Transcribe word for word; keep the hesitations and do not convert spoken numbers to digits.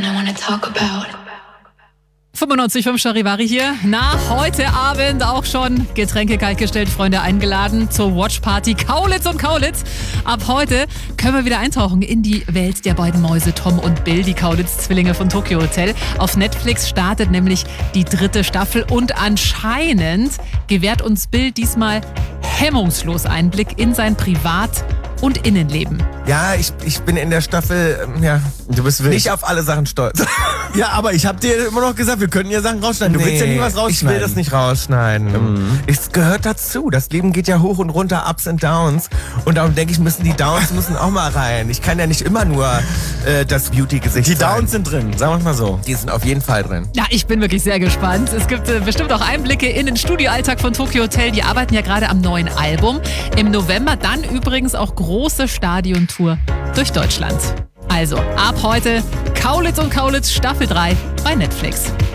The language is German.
something I want to talk about. fünfundneunzig Komma fünf Charivari hier. Na, heute Abend auch schon Getränke kaltgestellt, Freunde eingeladen zur Watchparty Kaulitz und Kaulitz. Ab heute können wir wieder eintauchen in die Welt der beiden Mäuse Tom und Bill, die Kaulitz-Zwillinge von Tokyo Hotel. Auf Netflix startet nämlich die dritte Staffel und anscheinend gewährt uns Bill diesmal hemmungslos Einblick in sein Privat- und Innenleben. Ja, ich, ich bin in der Staffel, ähm, ja, Du bist wild. nicht auf alle Sachen stolz. Ja, aber ich habe dir immer noch gesagt, wir könnten ja Sachen rausschneiden. Du willst ja nie was rausschneiden. Ich will das nicht rausschneiden. Mhm. Es gehört dazu. Das Leben geht ja hoch und runter, Ups und Downs. Und darum denke ich, müssen die Downs müssen auch mal rein. Ich kann ja nicht immer nur äh, das Beauty-Gesicht Die sein. Downs sind drin, sagen wir es mal so. Die sind auf jeden Fall drin. Ja, ich bin wirklich sehr gespannt. Es gibt äh, bestimmt auch Einblicke in den Studioalltag von Tokyo Hotel. Die arbeiten ja gerade am neuen Album. Im November dann übrigens auch große Stadiontour durch Deutschland. Also ab heute Kaulitz und Kaulitz Staffel drei bei Netflix.